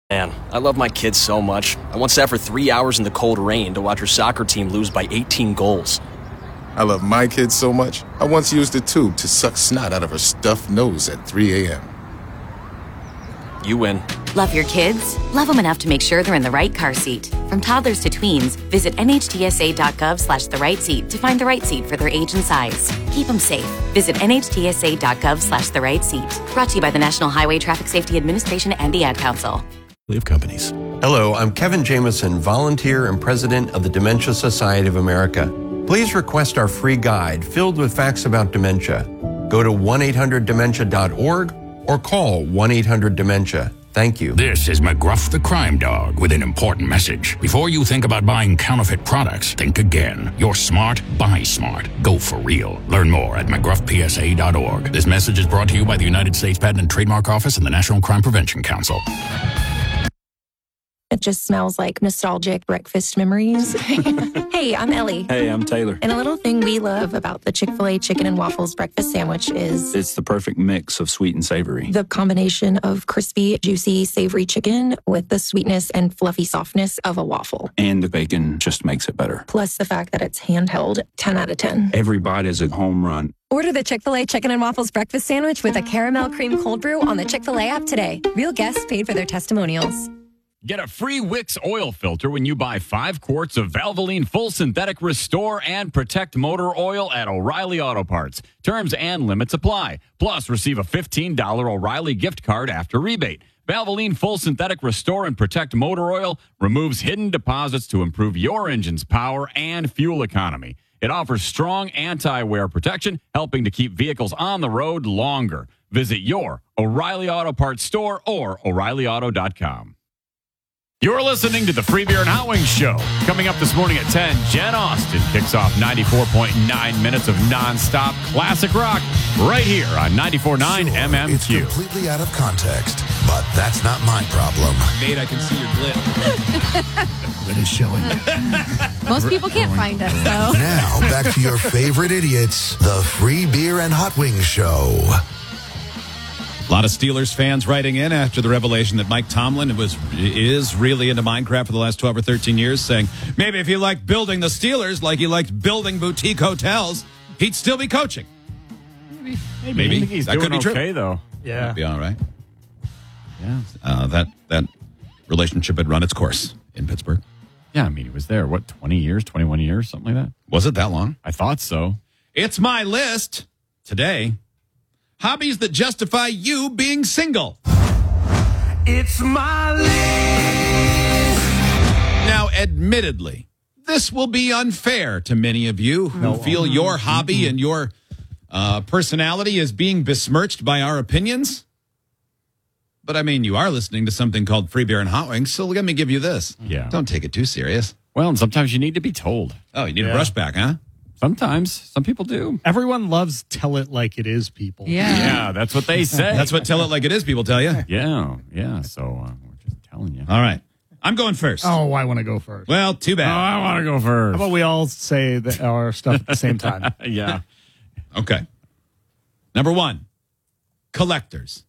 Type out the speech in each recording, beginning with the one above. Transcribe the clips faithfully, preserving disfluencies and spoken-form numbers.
Man, I love my kids so much. I once sat for three hours in the cold rain to watch her soccer team lose by eighteen goals. I love my kids so much, I once used a tube to suck snot out of her stuffed nose at three a.m. You win. Love your kids? Love them enough to make sure they're in the right car seat. From toddlers to tweens, visit nhtsa.gov slash the right seat to find the right seat for their age and size. Keep them safe. Visit nhtsa.gov slash the right seat. Brought to you by the National Highway Traffic Safety Administration and the Ad Council. Of companies. Hello, I'm Kevin Jameson, volunteer and president of the Dementia Society of America. Please request our free guide filled with facts about dementia. Go to one eight hundred dementia dot org or call one eight hundred dementia. Thank you. This is McGruff the Crime Dog with an important message. Before you think about buying counterfeit products, think again. You're smart, buy smart. Go for real. Learn more at mcgruff p s a dot org. This message is brought to you by the United States Patent and Trademark Office and the National Crime Prevention Council. It just smells like nostalgic breakfast memories. Hey, I'm Ellie. Hey, I'm Taylor. And a little thing we love about the Chick-fil-A chicken and waffles breakfast sandwich is... It's the perfect mix of sweet and savory. The combination of crispy, juicy, savory chicken with the sweetness and fluffy softness of a waffle. And the bacon just makes it better. Plus the fact that it's handheld, ten out of ten. Every bite is a home run. Order the Chick-fil-A Chicken and Waffles Breakfast Sandwich with a caramel cream cold brew on the Chick-fil-A app today. Real guests paid for their testimonials. Get a free Wix oil filter when you buy five quarts of Valvoline Full Synthetic Restore and Protect Motor Oil at O'Reilly Auto Parts. Terms and limits apply. Plus, receive a fifteen dollars O'Reilly gift card after rebate. Valvoline Full Synthetic Restore and Protect Motor Oil removes hidden deposits to improve your engine's power and fuel economy. It offers strong anti-wear protection, helping to keep vehicles on the road longer. Visit your O'Reilly Auto Parts store or O'Reilly Auto dot com. You're listening to the Free Beer and Hot Wings Show. Coming up this morning at ten, Jen Austen kicks off ninety-four point nine minutes of nonstop classic rock right here on ninety-four point nine sure, M M Q. It's completely out of context, but that's not my problem. Nate, I can see your glit. That is showing. Most people can't find us, so. Now, back to your favorite idiots, the Free Beer and Hot Wings Show. A lot of Steelers fans writing in after the revelation that Mike Tomlin was is really into Minecraft for the last twelve or thirteen years, saying maybe if he liked building the Steelers like he liked building boutique hotels, he'd still be coaching. Maybe. Maybe. Maybe. I think he's That doing could be okay, true. though. Yeah. That'd be all right. Yeah. Uh, that, that relationship had run its course in Pittsburgh. Yeah, I mean, he was there, what, twenty years, twenty-one years, something like that? Was it that long? I thought so. It's my list today. Hobbies that justify you being single. It's my list. Now, admittedly, this will be unfair to many of you who No. feel your hobby and your uh, personality is being besmirched by our opinions. But, I mean, you are listening to something called Free Beer and Hot Wings, so let me give you this. Yeah. Don't take it too serious. Well, and sometimes you need to be told. Oh, you need Yeah. a brush back, huh? Sometimes. Some people do. Everyone loves tell it like it is people. Yeah. Yeah, that's what they say. That's what tell it like it is people tell you. Yeah, yeah. So uh, we're just telling you. All right. I'm going first. Oh, I want to go first. Well, too Oh, bad. I want to go first. How about we all say the, our stuff at the same time? Yeah. Okay. Number one, collectors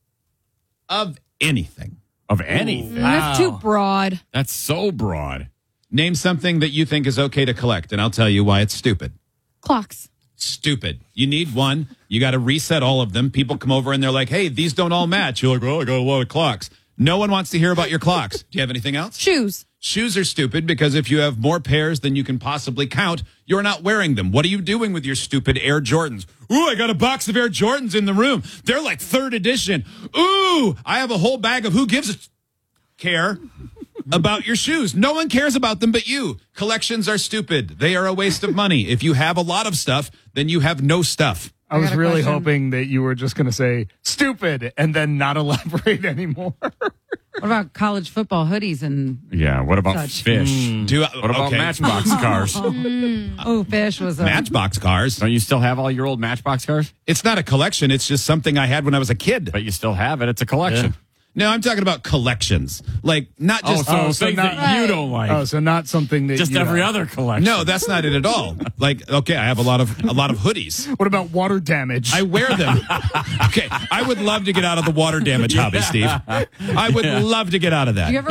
of anything. Of anything. That's too broad. That's so broad. Name something that you think is okay to collect, and I'll tell you why it's stupid. Clocks. Stupid. You need one. You got to reset all of them. People come over and they're like, hey, these don't all match. You're like, well, I got a lot of clocks. No one wants to hear about your clocks. Do you have anything else? Shoes. Shoes are stupid because if you have more pairs than you can possibly count, you're not wearing them. What are you doing with your stupid Air Jordans? Ooh, I got a box of Air Jordans in the room. They're like third edition. Ooh, I have a whole bag of who gives a care about your shoes. No one cares about them but you. Collections are stupid. They are a waste of money. If you have a lot of stuff, then you have no stuff. I was got a really question. hoping that you were just going to say stupid and then not elaborate anymore. What about college football hoodies and Yeah. What about Such. fish? Do I, What about okay. Matchbox cars? oh, fish was a Matchbox cars? Don't you still have all your old Matchbox cars? It's not a collection. It's just something I had when I was a kid. But you still have it. It's a collection. No, I'm talking about collections. Like, not just... oh, so oh, so things not- that you don't like. Oh, so not something that just you every know. other collection. No, that's not it at all. Like, okay, I have a lot of a lot of hoodies. What about water damage? I wear them. Okay, I would love to get out of the water damage hobby, Steve. I would love to get out of that. Do you ever